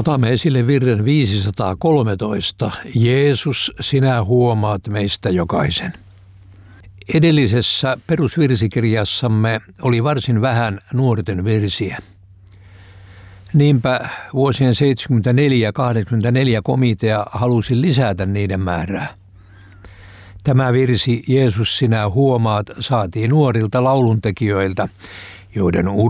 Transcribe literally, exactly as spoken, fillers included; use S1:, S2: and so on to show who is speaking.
S1: Otamme esille virren viisisataakolmetoista. Jeesus, sinä huomaat meistä jokaisen. Edellisessä perusvirsikirjassamme oli varsin vähän nuorten virsiä. Niinpä vuosien seitsemänkymmentäneljä ja kahdeksankymmentäneljä komitea halusi lisätä niiden määrää. Tämä virsi, Jeesus, sinä huomaat, saatiin nuorilta lauluntekijöiltä, joiden